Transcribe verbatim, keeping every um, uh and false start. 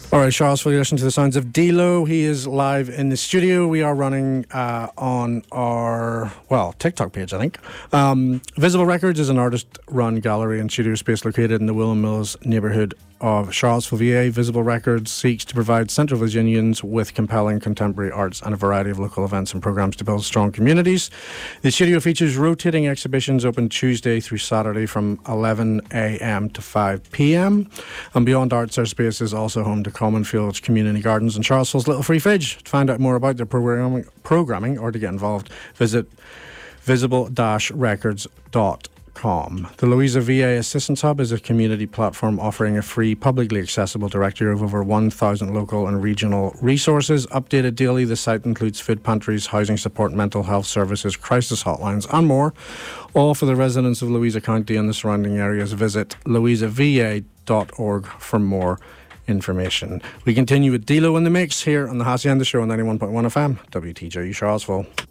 All right, Charles, for you listen to the sounds of D-Lo. He is live in the studio. We are running uh, on our, well, TikTok page, I think. Um, Visible Records is an artist-run gallery and studio space located in the William Mills neighbourhood of Charlottesville, V A. Visible Records seeks to provide Central Virginians with compelling contemporary arts and a variety of local events and programs to build strong communities. The studio features rotating exhibitions open Tuesday through Saturday from eleven a.m. to five p.m. And Beyond Arts, our space is also home to Common Fields Community Gardens and Charlottesville's Little Free Fridge. To find out more about their programming, programming or to get involved, visit visible dash records dot com. The Louisa V A Assistance Hub is a community platform offering a free, publicly accessible directory of over one thousand local and regional resources. Updated daily, the site includes food pantries, housing support, mental health services, crisis hotlines, and more. All for the residents of Louisa County and the surrounding areas. Visit louisa v a dot org for more information. We continue with D-Lo in the mix here on the Hacienda Show on ninety-one point one F M, W T J U Charlottesville.